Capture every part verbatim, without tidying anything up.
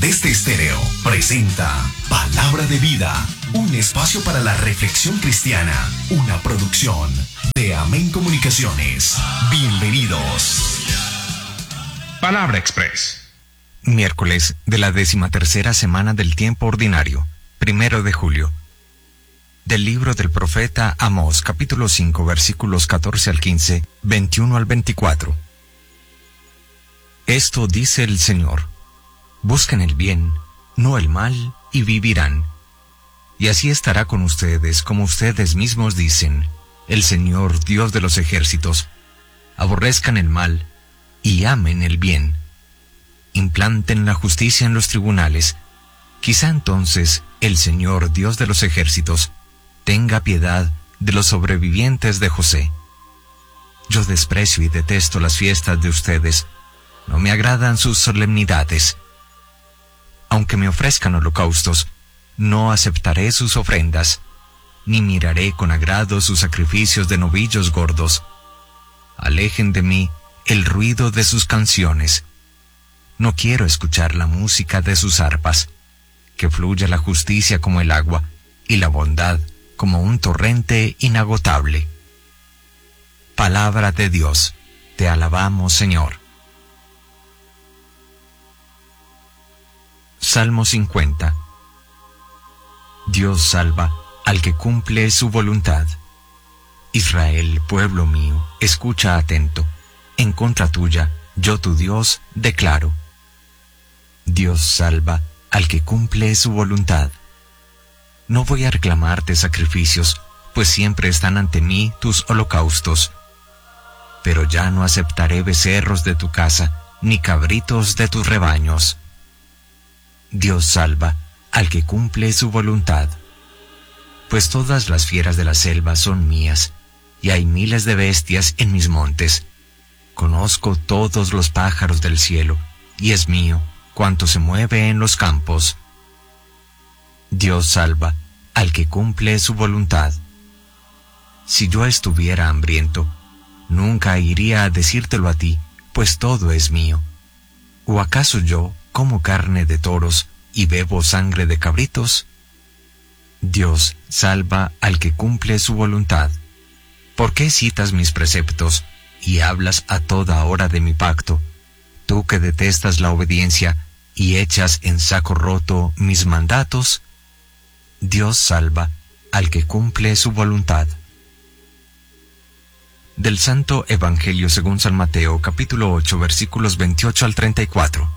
Nordeste Estéreo presenta Palabra de Vida, un espacio para la reflexión cristiana, una producción de Amén Comunicaciones. Bienvenidos. Palabra Express. Miércoles de la decimatercera semana del tiempo ordinario, primero de julio. Del libro del profeta Amós, capítulo cinco, versículos catorce al quince, veintiuno al veinticuatro. Esto dice el Señor: busquen el bien, no el mal, y vivirán. Y así estará con ustedes, como ustedes mismos dicen, el Señor, Dios de los ejércitos. Aborrezcan el mal y amen el bien. Implanten la justicia en los tribunales. Quizá entonces el Señor, Dios de los ejércitos, tenga piedad de los sobrevivientes de José. Yo desprecio y detesto las fiestas de ustedes. No me agradan sus solemnidades. Aunque me ofrezcan holocaustos, no aceptaré sus ofrendas, ni miraré con agrado sus sacrificios de novillos gordos. Alejen de mí el ruido de sus canciones. No quiero escuchar la música de sus arpas. Que fluya la justicia como el agua, y la bondad como un torrente inagotable. Palabra de Dios. Te alabamos, Señor. Salmo cincuenta. Dios salva al que cumple su voluntad. Israel, pueblo mío, escucha atento. En contra tuya, yo tu Dios, declaro. Dios salva al que cumple su voluntad. No voy a reclamarte sacrificios, pues siempre están ante mí tus holocaustos. Pero ya no aceptaré becerros de tu casa, ni cabritos de tus rebaños. Dios salva al que cumple su voluntad. Pues todas las fieras de la selva son mías, y hay miles de bestias en mis montes. Conozco todos los pájaros del cielo, y es mío cuanto se mueve en los campos. Dios salva al que cumple su voluntad. Si yo estuviera hambriento, nunca iría a decírtelo a ti, pues todo es mío. ¿O acaso yo como carne de toros y bebo sangre de cabritos? Dios salva al que cumple su voluntad. ¿Por qué citas mis preceptos y hablas a toda hora de mi pacto, tú que detestas la obediencia y echas en saco roto mis mandatos? Dios salva al que cumple su voluntad. Del Santo Evangelio según San Mateo, capítulo ocho, versículos veintiocho al treinta y cuatro.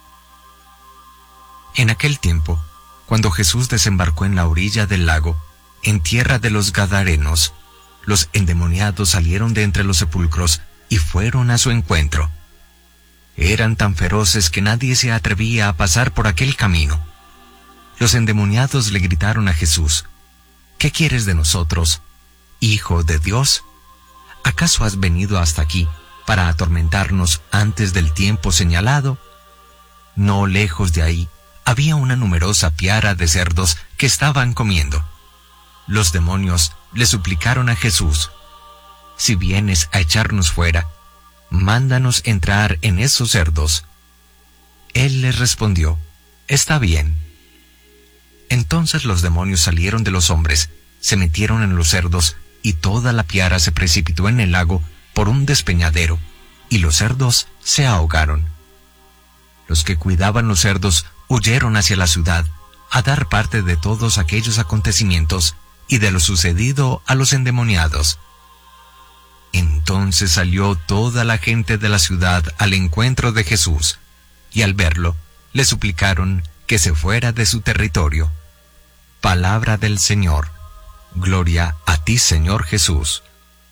En aquel tiempo, cuando Jesús desembarcó en la orilla del lago, en tierra de los Gadarenos, los endemoniados salieron de entre los sepulcros y fueron a su encuentro. Eran tan feroces que nadie se atrevía a pasar por aquel camino. Los endemoniados le gritaron a Jesús: ¿qué quieres de nosotros, Hijo de Dios? ¿Acaso has venido hasta aquí para atormentarnos antes del tiempo señalado? No lejos de ahí había una numerosa piara de cerdos que estaban comiendo. Los demonios le suplicaron a Jesús: si vienes a echarnos fuera, mándanos entrar en esos cerdos. Él les respondió: está bien. Entonces los demonios salieron de los hombres, se metieron en los cerdos, y toda la piara se precipitó en el lago por un despeñadero, y los cerdos se ahogaron. Los que cuidaban los cerdos huyeron hacia la ciudad, a dar parte de todos aquellos acontecimientos y de lo sucedido a los endemoniados. Entonces salió toda la gente de la ciudad al encuentro de Jesús, y al verlo, le suplicaron que se fuera de su territorio. Palabra del Señor. Gloria a ti, Señor Jesús.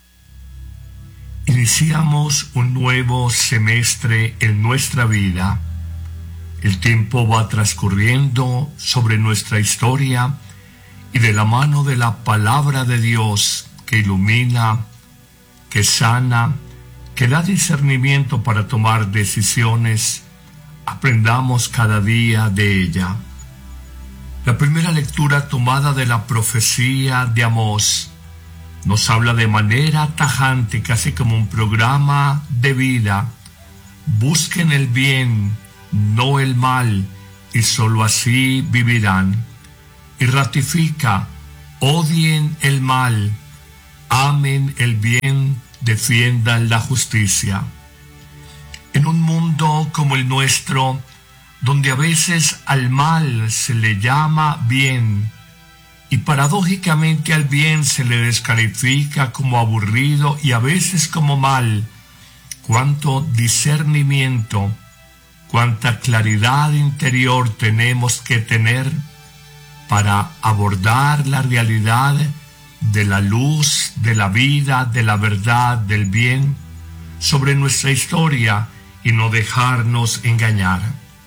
Iniciamos un nuevo semestre en nuestra vida. El tiempo va transcurriendo sobre nuestra historia y de la mano de la palabra de Dios que ilumina, que sana, que da discernimiento para tomar decisiones, aprendamos cada día de ella. La primera lectura tomada de la profecía de Amós nos habla de manera tajante, casi como un programa de vida. Busquen el bien, no el mal, y sólo así vivirán. Y ratifica: odien el mal, amen el bien, defiendan la justicia. En un mundo como el nuestro, donde a veces al mal se le llama bien, y paradójicamente al bien se le descalifica como aburrido y a veces como mal, cuánto discernimiento, cuánta claridad interior tenemos que tener para abordar la realidad de la luz, de la vida, de la verdad, del bien, sobre nuestra historia y no dejarnos engañar.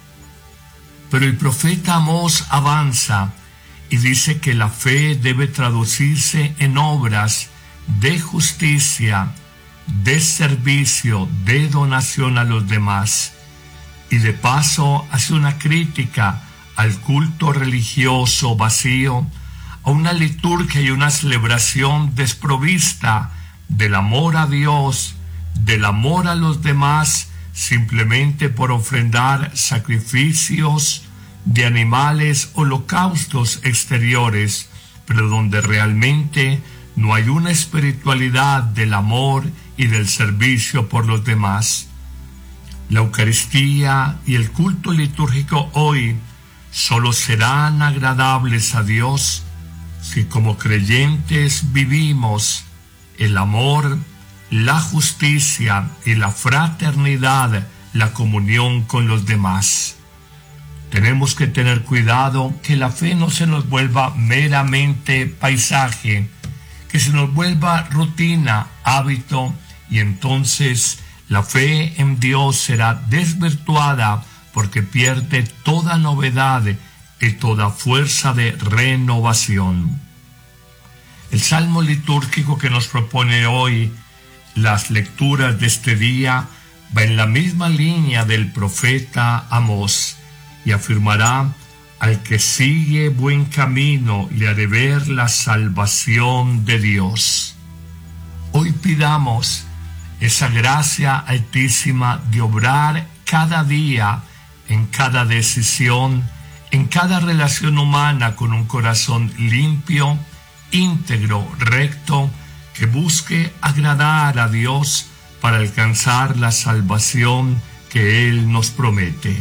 Pero el profeta Amós avanza y dice que la fe debe traducirse en obras de justicia, de servicio, de donación a los demás. Y de paso hace una crítica al culto religioso vacío, a una liturgia y una celebración desprovista del amor a Dios, del amor a los demás, simplemente por ofrendar sacrificios de animales, holocaustos exteriores, pero donde realmente no hay una espiritualidad del amor y del servicio por los demás. La Eucaristía y el culto litúrgico hoy solo serán agradables a Dios si como creyentes vivimos el amor, la justicia y la fraternidad, la comunión con los demás. Tenemos que tener cuidado que la fe no se nos vuelva meramente paisaje, que se nos vuelva rutina, hábito, y entonces la fe en Dios será desvirtuada porque pierde toda novedad y toda fuerza de renovación. El salmo litúrgico que nos propone hoy las lecturas de este día va en la misma línea del profeta Amós y afirmará: al que sigue buen camino le haré ver la salvación de Dios. Hoy pidamos esa gracia altísima de obrar cada día, en cada decisión, en cada relación humana con un corazón limpio, íntegro, recto, que busque agradar a Dios para alcanzar la salvación que Él nos promete.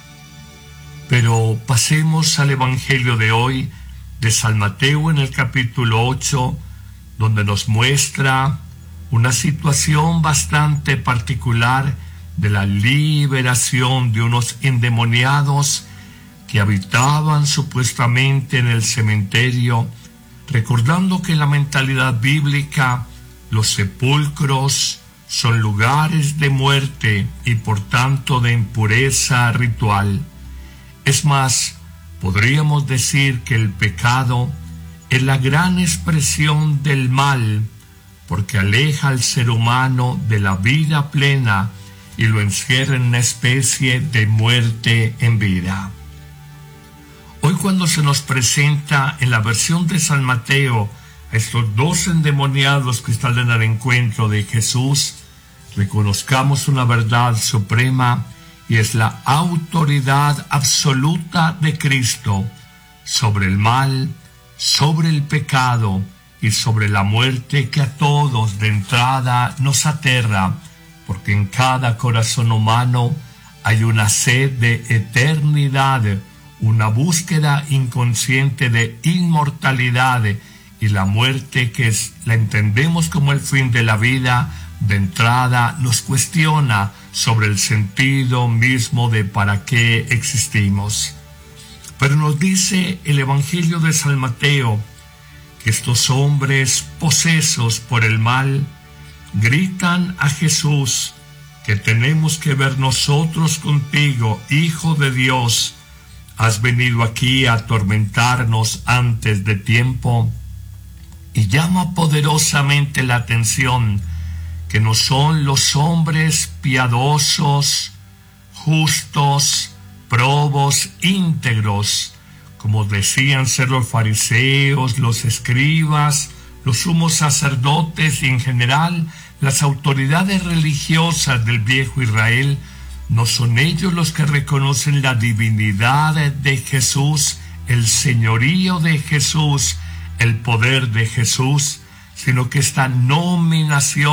Pero pasemos al Evangelio de hoy, de San Mateo en el capítulo ocho, donde nos muestra una situación bastante particular de la liberación de unos endemoniados que habitaban supuestamente en el cementerio, recordando que en la mentalidad bíblica los sepulcros son lugares de muerte y por tanto de impureza ritual. Es más, podríamos decir que el pecado es la gran expresión del mal, porque aleja al ser humano de la vida plena y lo encierra en una especie de muerte en vida. Hoy, cuando se nos presenta en la versión de San Mateo a estos dos endemoniados que salen al encuentro de Jesús, reconozcamos una verdad suprema, y es la autoridad absoluta de Cristo sobre el mal, sobre el pecado y sobre la muerte que a todos de entrada nos aterra, porque en cada corazón humano hay una sed de eternidad, una búsqueda inconsciente de inmortalidad, y la muerte, que es, la entendemos como el fin de la vida, de entrada nos cuestiona sobre el sentido mismo de para qué existimos. Pero nos dice el Evangelio de San Mateo que estos hombres posesos por el mal gritan a Jesús que tenemos que ver nosotros contigo, Hijo de Dios. ¿Has venido aquí a atormentarnos antes de tiempo? Y llama poderosamente la atención que no son los hombres piadosos, justos, probos, íntegros, como decían ser los fariseos, los escribas, los sumos sacerdotes y en general las autoridades religiosas del viejo Israel. No son ellos los que reconocen la divinidad de Jesús, el señorío de Jesús, el poder de Jesús, sino que esta nominación